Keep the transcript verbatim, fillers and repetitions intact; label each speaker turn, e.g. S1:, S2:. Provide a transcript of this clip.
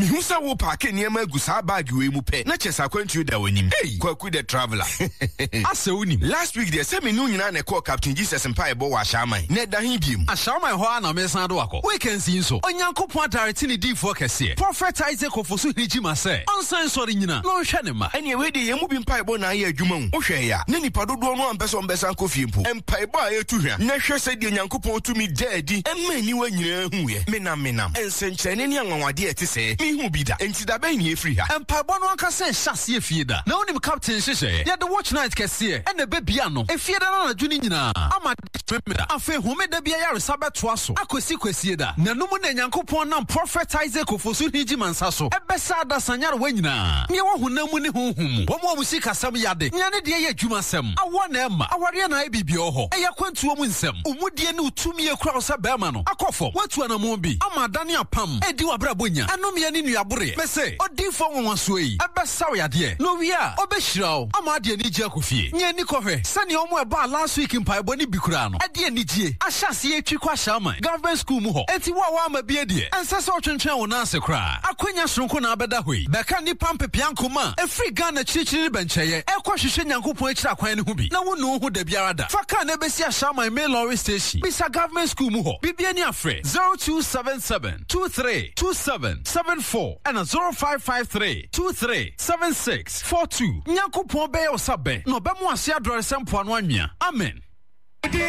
S1: Mihusa wo park niema gu sa bag we mu pe. Na chesa kwantu da wanim. Hey, Kwaku the traveler.
S2: Asa unim.
S1: Last week there say me no nyina na call Captain Jesus Mpa ebo wa Shaman. Na da hin biem.
S2: Ashaman ho na me san do akọ. Weekend sin so. Onyankopon direct ni di for kese. Prophet Isaac Ofosu hijima say. Onsan sori nyina. No hwe ne ma.
S1: Ene we de yemu bi mpa ebo na aye adwuma mu. Wo hwe ya. Na nipa dodo no ampeso mbesa nkofie mpo. Mpa ebo a etu hwa. Na hwe se de Onyankopon tumi daadi. Emma ni wa nyina hu ye. Menam menam. Ensenkyene ni anwanwade ete se. Mi hu bi da. Enti da ba ni efri ha.
S2: Mpa ebo no anka se hyase efie da. Na onim captain hyehyɛ. Ya the watch night kese. Ene be bia no. Efie da na adwuni nyina. Ama twemeda. Afa hume da bia ya resa beto aso. Akosi kwesi da. Na no mu na Nyankopon nam Prophet Isaac Ofosu hijima nsa so. Ebesa da sanyare wa nyina. Ne wo hunamu ne honhum. Wo mo musika sam yade. Nya ne de ye adwuma sam. Awo na ema. Aware na ebibia ho. Eya kwantuo mu nsam. Umudie ne utumi ekura osa bema no. Akofo. Watu anamu bi. Ama dane apam. Edi wabrabonya. Anomia ne nuabore. Mese. Odifo wonwaso yi. Ebesa wo yade. No wi a obehirawo. Ama ade ani gye akofie. Nya ni kohwe. Sane omo eba last week mpaebo ni bikura no. Ade ani gye. Ahyase etwi kwa Shaman. Government school mu ho. Enti wo wa ma bie de. Ensa so twentwen wo na sekra. Akwanya sonko na abeda hoi. Beka ni pampe piankoma. Efri Ghana chirichiri bencheye. Ekwa hwehwe Nyankopon akira kwan ne ho bi. Na wo no ho da biara da. Faka na besi a Shaman main lorry station. Bisa government school mu ho. Bibia ni afre zero two seven seven two three two seven seven four and zero five five three two three seven six four two. Nyankopon be yo sabe. No be mo ase adore sempo anu anwea. Amen.